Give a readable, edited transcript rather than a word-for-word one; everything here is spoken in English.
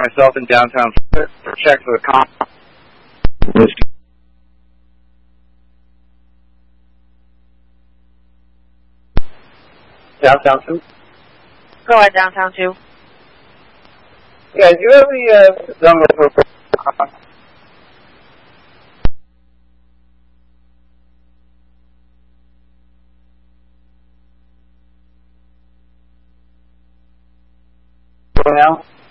myself in downtown for check for the comp. Downtown 2? Go ahead, downtown 2. Yeah, do you have any number for... now?